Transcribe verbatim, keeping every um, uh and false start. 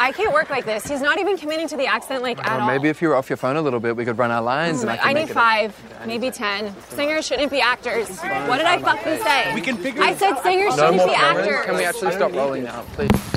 I can't work like this. He's not even committing to the accent, like, at Or all. maybe if you were off your phone a little bit, we could run our lines. Oh and I, my- can I make need it five, maybe ten. Singers shouldn't be actors. What did I fucking say? We can figure I it said out. singers No shouldn't more be filming. actors. Can we actually stop rolling now, please?